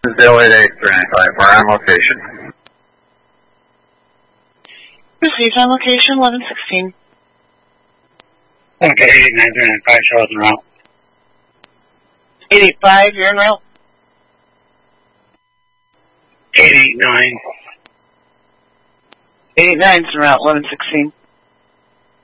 This is Delaware 8395. We're on location. Received on location 1116. Okay, 89395, show us en route. 885, you're en route. 889. 889's en route 1116.